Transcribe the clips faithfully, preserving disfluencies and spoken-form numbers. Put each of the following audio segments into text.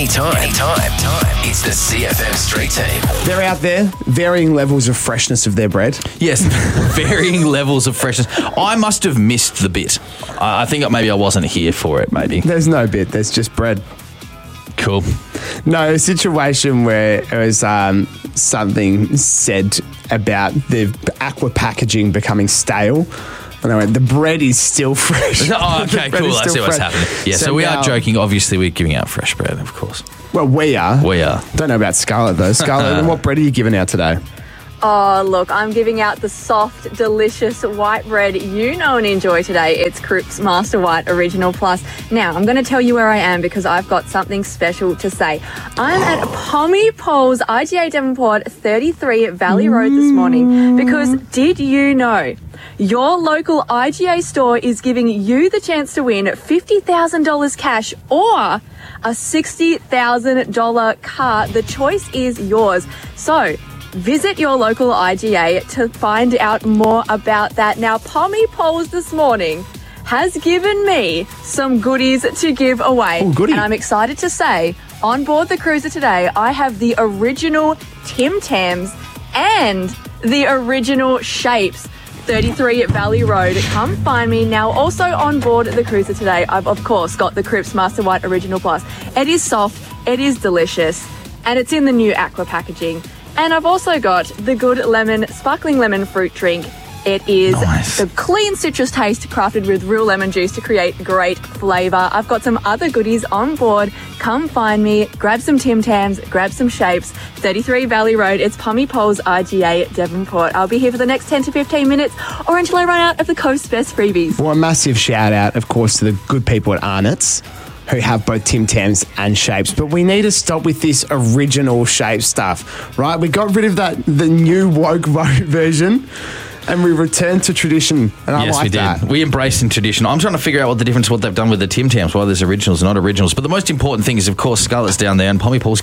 Anytime. Anytime. Time. It's the C F M Street Team. They're out there, varying levels of freshness of their bread. Yes, varying levels of freshness. I must have missed the bit. I I think maybe I wasn't here for it, maybe. There's no bit, there's just bread. Cool. No, a situation where it was um, something said about the aqua packaging becoming stale. And I went, the bread is still fresh. Oh, okay, cool. I see what's fresh. happening. Yeah, so, So we now- are joking. Obviously, we're giving out fresh bread, of course. Well, we are. We are. Don't know about Scarlett, though. Scarlett, what bread are you giving out today? Oh, look, I'm giving out the soft, delicious white bread you know and enjoy today. It's Cripps Master White Original Plus. Now, I'm going to tell you where I am because I've got something special to say. I'm at Pommy Poles, I G A Devonport, thirty-three Valley Road this morning because did you know your local I G A store is giving you the chance to win fifty thousand dollars cash or a sixty thousand dollars car? The choice is yours. So, visit your local I G A to find out more about that. Now, Pommy Poles this morning has given me some goodies to give away. Oh, goodie. And I'm excited to say, on board the cruiser today, I have the original Tim Tams and the original Shapes. thirty-three Valley Road. Come find me. Now, also on board the cruiser today, I've of course got the Cripps Master White Original Plus. It is soft, it is delicious, and it's in the new aqua packaging. And I've also got the Good Lemon Sparkling Lemon Fruit Drink. It is Nice. the clean citrus taste crafted with real lemon juice to create great flavour. I've got some other goodies on board. Come find me, grab some Tim Tams, grab some Shapes. thirty-three Valley Road, it's Pommy Poles, I G A Devonport. I'll be here for the next ten to fifteen minutes or until I run out of the Coast Best freebies. Well, a massive shout out, of course, to the good people at Arnott's who have both Tim Tams and Shapes. But we need to stop with this original Shape stuff, right? We got rid of that, the new woke version, and we returned to tradition. And I yes, like we did. that. We embraced in tradition. I'm trying to figure out what the difference, what they've done with the Tim Tams, why there's originals and not originals. But the most important thing is, of course, Scarlett's down there and Pommy Paul's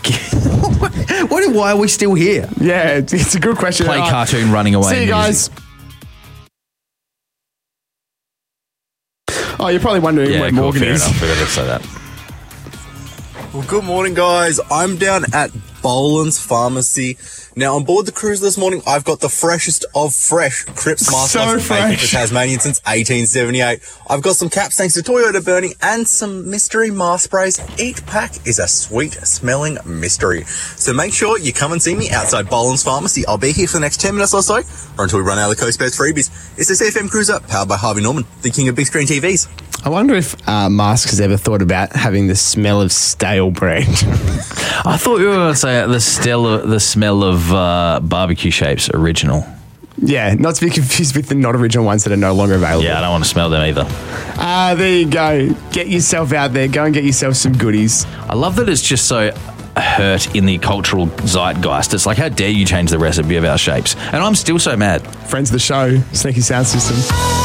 What? Why are we still here? Yeah, it's, it's a good question. Play All right. cartoon running away. See you music. guys. Oh, you're probably wondering Yeah, where cool, Morgan fair is. enough. We're going to say that. Well, good morning, guys. I'm down at Boland's Pharmacy. Now, on board the cruise this morning, I've got the freshest of fresh Cripps Master So White fresh. for Tasmanian since eighteen seventy-eight. I've got some caps thanks to Toyota Bernie and some mystery mask sprays. Each pack is a sweet-smelling mystery. So make sure you come and see me outside Boland's Pharmacy. I'll be here for the next ten minutes or so, or until we run out of the Coast Best freebies. It's the C F M Cruiser, powered by Harvey Norman, the king of big screen T Vs. I wonder if uh, Mask has ever thought about having the smell of stale bread. I thought you were going to say the, stell- the smell of uh, barbecue Shapes original. Yeah, not to be confused with the not original ones that are no longer available. Yeah, I don't want to smell them either. Ah, there you go. Get yourself out there. Go and get yourself some goodies. I love that it's just so hurt in the cultural zeitgeist. It's like, how dare you change the recipe of our Shapes? And I'm still so mad. Friends of the show, Sneaky Sound System.